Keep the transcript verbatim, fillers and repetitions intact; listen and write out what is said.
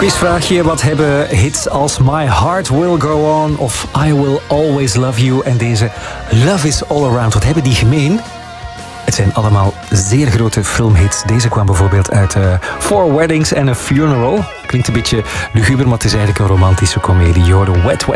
Quizvraagje, wat hebben hits als My Heart Will Go On of I Will Always Love You en deze Love Is All Around, wat hebben die gemeen? Het zijn allemaal zeer grote filmhits. Deze kwam bijvoorbeeld uit uh, Four Weddings and a Funeral. Klinkt een beetje luguber, maar het is eigenlijk een romantische komedie. Je hoorde Wet Wet